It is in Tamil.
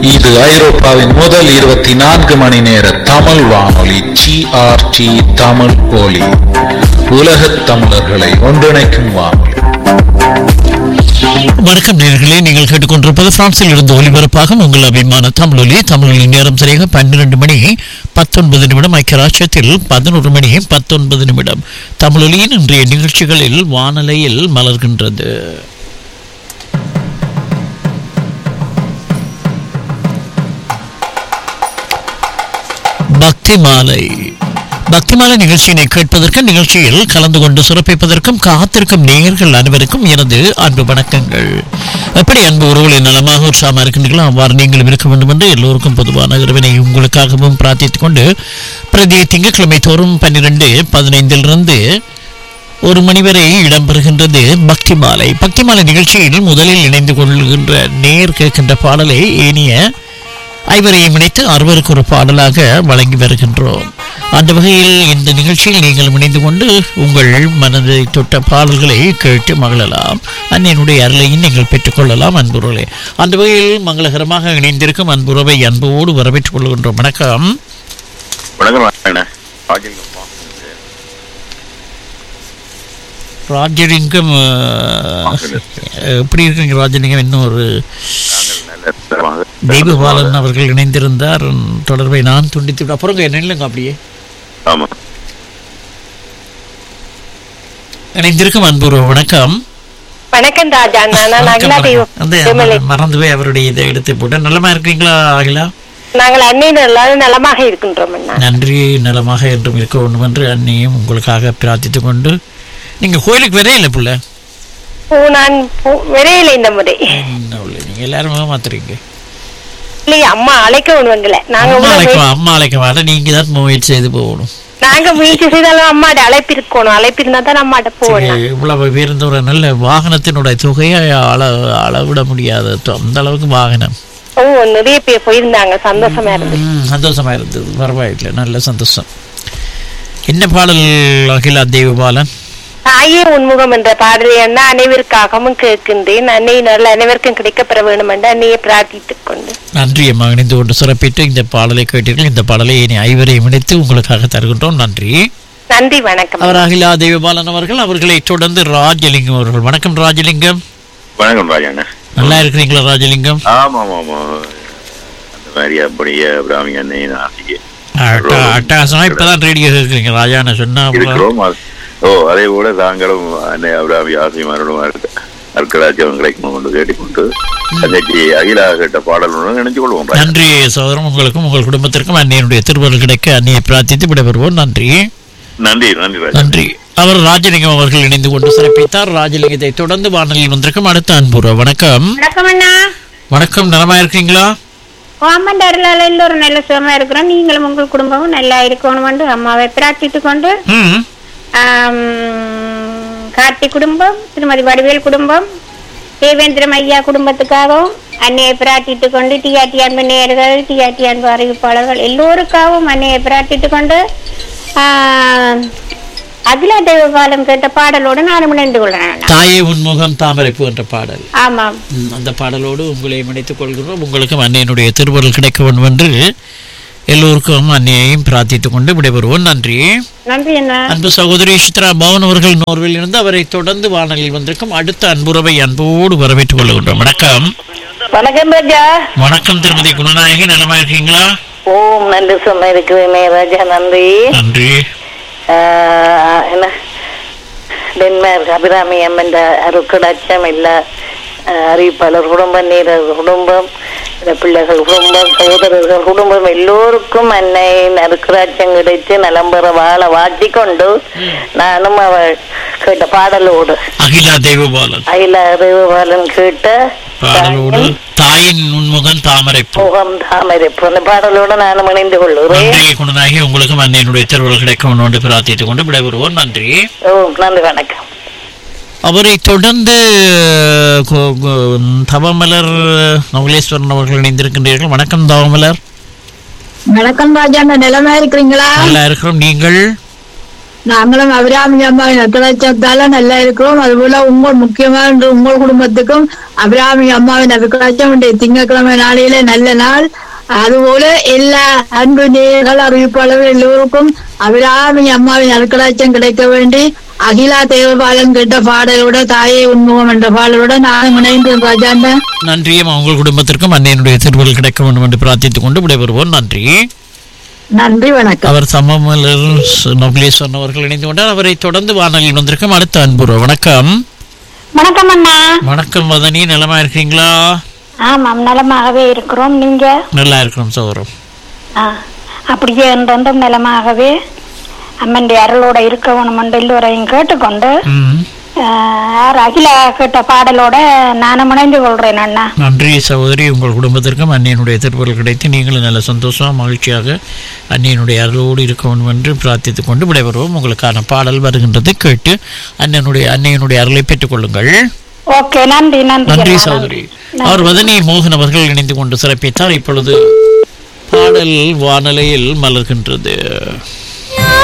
இது ஐரோப்பாவின் முதல் 24 மணி நேர தமிழ் வானொலி GRT தமிழ் ஒலி. உலகத் தமிழர்களை ஒன்றிணைக்கும் வானொலி. வணக்கம் நேயர்களே, நீங்கள் கேட்டுக்கொண்டிருப்பது பிரான்சில் இருந்து ஒலிபரப்பாகும் உங்கள் அபிமான தமிழொலி. தமிழின் நேரம் சரியாக 12 மணி 19 நிமிடம். ஐக்கிய ராஷ்டிரத்தில் 11 மணி 19 நிமிடம். தமிழொலியின் இன்றைய நிகழ்ச்சிகளில் வானலையில் மலர்கின்றது. பக்தி மாலை. பக்தி மாலை நிகழ்ச்சியினை கேட்பதற்கு, நிகழ்ச்சியில் கலந்து கொண்டு சிறப்பிப்பதற்கும் காத்திருக்கும் நேயர்கள் அனைவருக்கும் எனது அன்பு வணக்கங்கள். எப்படி அன்பு உறவுகளை நலமாக உற்சாகமாக இருக்கின்றீர்களோ அவ்வாறு நீங்களும் இருக்க வேண்டும் என்று எல்லோருக்கும் பொதுவான இறைவனை உங்களுக்காகவும் பிரார்த்தித்துக் கொண்டு, பிரதி திங்கட்கிழமை தோறும் 12:15 1 மணி வரை இடம்பெறுகின்றது பக்தி மாலை. பக்தி மாலை நிகழ்ச்சியில் முதலில் இணைந்து கொள்கின்ற நேர் கேட்கின்ற பாடலை ஏனைய ஐவரையும் இணைத்து 60க்கு ஒரு பாடலாக வழங்கி வருகின்றோம். அந்த வகையில் இந்த நிகழ்ச்சியில் நீங்கள் இணைந்து கொண்டு உங்கள் மனதை தொட்ட பாடல்களை கேட்டு மகிழலாம். அன்னையினுடைய அருளையும் நீங்கள் பெற்றுக்கொள்ளலாம் அன்புறவே. அந்த வகையில் மங்களகரமாக இணைந்திருக்கும் அன்புறவை அன்போடு வரவேற்றுக் கொள்கின்றோம். வணக்கம். ராஜலிங்கம், எப்படி இருக்கீங்க ராஜலிங்கம்? இன்னும் ஒரு தெய்வபாலன் அவர்கள் இணைந்திருந்தார். தொடர்பை நான் துண்டித்து விட அப்புறம் என்னங்க அப்படியே இணைந்திருக்கும் அன்பு வணக்கம். வணக்கம் ராஜா. மறந்து போய் அவருடைய இதை எடுத்து போட்டேன். நலமா இருக்கீங்களா அகிலா? நாங்கள் அன்னையும் நலமாக இருக்கின்றோம். நன்றி. நலமாக என்றும் இருக்க வேண்டும் என்று அன்னையும் உங்களுக்காக பிரார்த்தித்துக் கொண்டு, நீங்க கோயிலுக்கு வரையில புள்ள? நான் வரையில இந்த முறை. நீங்க எல்லாரும் மாத்துறீங்க இல்லையா? அம்மா அழைக்க உணவுங்கள நாங்க அம்மா அழைக்க மாட்டேன். நீங்க தான் முயற்சி செய்து போகணும். நாங்க முயற்சி செய்தாலும் அம்மாட்ட அழைப்பு இருக்கணும். அழைப்பு இருந்தா தான் அம்மாட்ட போகணும். இவ்வளவு பேருந்து ஒரு நல்ல வாகனத்தினுடைய தொகையை அளவிட முடியாது. அந்த அளவுக்கு வாகனம். நிறைய பேர் போயிருந்தாங்க. சந்தோஷமா இருந்தது. பரவாயில்லை, நல்ல சந்தோஷம். என்ன பாடல் அகிலா தேவபாலன்? தாயே உன்முகம் என்ற பாடலை அனைவருக்காகவும் கேட்கின்றேன். அன்னையினால் அனைவருக்கும் கிடைக்கப்பெற வேண்டும் என்று அன்னையை பிரார்த்தித்துக் கொண்டு நன்றி அம்மா. இணைந்து கொண்டு சிறப்பிட்டு இந்த பாடலை கேட்டீர்கள். இந்த பாடலை ஐவரையும் இணைத்து உங்களுக்காக தருகின்றோம். நன்றி. நன்றி, வணக்கம். அவர் அகிலா தேவபாலன் அவர்கள். அவர்களை தொடர்ந்து ராஜலிங்கம் அவர்கள். வணக்கம் ராஜலிங்கம். வணக்கம் ராஜாண்ணா. நல்லா இருக்கிறீங்களா ராஜலிங்கம்? அட்டகாசமா இப்பதான் ரேடியோ கேட்குறீங்க ராஜாண்ணா சொன்னா. அதே போல தாங்களும் அன்னை அபிராமி ஆசிமாரோடும் அற்கராட்சியம் கிடைக்கும் கொண்டு கேட்டுக்கொண்டு அன்னைக்கு அகிலா கேட்ட பாடல் நினைச்சு கொள்வோம். நன்றி சகோதரம். உங்களுக்கும் உங்கள் குடும்பத்திற்கும் அன்னையினுடைய திருவருள் கிடைக்க அன்னையை பிரார்த்தித்து விடைபெறுவோம். நன்றி. நன்றி. நன்றி. நன்றி. அவர் ராஜலிங்கம் அவர்கள் இணைந்து கொண்டு சிறப்பித்தார். ராஜலிங்கத்தை தொடர்ந்து வானொலியில் வந்திருக்கும் அடுத்த அன்புற வணக்கம். வணக்கம். நலமா இருக்கீங்களா? எல்லோரும் நல்ல சுகமா இருக்கிறோம். நீங்களும் உங்கள் குடும்பமும் நல்லா இருக்கணும் அம்மாவை பிரார்த்தித்துக் கொண்டு, கார்த்தி குடும்பம், திருமதி வடிவேல் குடும்பம், தேவேந்திரம் ஐயா குடும்பத்துக்காகவும் அன்னையை பிரார்த்தித்துக் கொண்டு, டிஆர்டி அன்பு நேயர்கள், டிஆர்டி அன்பு அறிவிப்பாளர்கள் எல்லோருக்காகவும் அன்னையை பிரார்த்தித்துக் கொண்டு, அகிலா தேவபாலம் கேட்ட பாடலோடு நானும் இணைந்து கொள்கிறேன். தாயே உன்முகம் தாமரைப்பூ என்ற பாடல். ஆமாம், அந்த பாடலோடு உங்களை இணைத்துக் கொள்கிறோம். உங்களுக்கும் அன்னையினுடைய திருவருள் கிடைக்க வேண்டும் என்று எல்லோருக்கும் அன்னையையும் பிரார்த்தித்துக் கொண்டு விடைபெறுவோம். நன்றி. நன்றி. அன்பு சகோதரி சித்ரா பவன் அவர்கள் நோர்வில் இருந்து அவரை தொடர்ந்து வானொலியில் வந்திருக்கும் அடுத்த அன்புறவை அன்போடு வரவேற்றுக் கொள்கின்றோம். வணக்கம். வணக்கம் ராஜா. வணக்கம் திருமதி குணநாயகி. நலமா இருக்கீங்களா? ஓம் நல்ல சும்மா இருக்குதுமே ராஜா. நன்றி. நன்றி. என்ன டென்மார்க் அபிராமி அம்மன் அருக்கடாட்சம் எல்லா அறிவிப்பாளர் குடும்பம், நீரர் குடும்பம், பிள்ளைகள் குடும்பம், சகோதரர்கள் குடும்பம் எல்லோருக்கும் அன்னை நறுக்கராட்சியம் கிடைத்து நலம் பெற வாழ வாழ்த்தி கொண்டு, நானும் அவள் கேட்ட பாடலோடு அகிலா தேவபாலன் கேட்ட பாடலோடு தாயின் உன்முகம் தாமரைப்பூ அந்த பாடலோடு நானும் இணைந்து கொள்கிறேன். குணநாயகி, உங்களுக்கும் அன்னையினுடைய திருவருள் கிடைக்கும் என்று பிரார்த்தித்துக் கொண்டு விடைபெறுவோம். நன்றி. நன்றி, வணக்கம். அவரை தொடர்ந்து தவமலர் நவலேஸ்வரன் அவர்கள் இணைந்திருக்கின்றீர்கள். வணக்கம் தவமலர். வணக்கம் ராஜா. நிலமா இருக்கிறீங்களா? நல்லா இருக்கிறோம். நீங்கள்? நாங்களும் அபிராமி அம்மாவின் அபிகளாட்சத்தால நல்லா இருக்கிறோம். அதுபோல உங்கள் முக்கியமான உங்கள் குடும்பத்துக்கும் அபிராமி அம்மாவின் அபிகளாட்சம் திங்கட்கிழமை நாளையில நல்ல நாள். அதுபோல எல்லா அன்பு நேயர்கள் அறிவிப்பாளர்கள் எல்லோருக்கும் அபிராமி அம்மாவின் அருக்கலாட்சம் கிடைக்க வேண்டி அகிலா தேவபாலன் கேட்ட பாடலோட தாயே உன்முகம் என்ற பாடலோட நானும் இணைந்து ராஜாண்ட நன்றியும் உங்கள் குடும்பத்திற்கும் அன்னையினுடைய திருவள்ளுவர் கிடைக்க வேண்டும் என்று பிரார்த்தித்துக் கொண்டு விடைபெறுவோம். நன்றி. நன்றி, வணக்கம். அவர் சமமலர் நோபலேஸ்வரன் அவர்கள் இணைந்து கொண்டார். அவரை தொடர்ந்து வானொலியில் வந்திருக்கும் அடுத்த அன்புற வணக்கம். வணக்கம் அண்ணா. வணக்கம் வதனி, நலமா இருக்கீங்களா? ஆமாம், நலமாகவே இருக்கிறோம். நீங்க? நல்லா இருக்கிறோம் சௌரம். அப்படியே என்றென்றும் நலமாகவே அம்மனுடைய அருளோட இருக்க வேணும் என்று எல்லோரையும் கேட்டுக்கொண்டு அகிலா கேட்ட பாடலோட நானும் இணைந்து கொள்றேன் அண்ணா. நன்றி சகோதரி. உங்கள் குடும்பத்திற்கும் அன்னையினுடைய திருப்பொருள் கிடைத்து நீங்களும் நல்ல சந்தோஷமா மகிழ்ச்சியாக அன்னையினுடைய அருளோடு இருக்க வேண்டும் என்று பிரார்த்தித்துக் கொண்டு விடைபெறுவோம். உங்களுக்கான பாடல் வருகின்றது, கேட்டு அன்னையினுடைய அருளை பெற்றுக் கொள்ளுங்கள். ஓகே, நன்றி. நன்றி சகோதரி. அவர் வதனி மோகன் அவர்கள் இணைந்து கொண்டு சிறப்பித்தார். இப்பொழுது பாடல் வானலையில் மலர்கின்றது.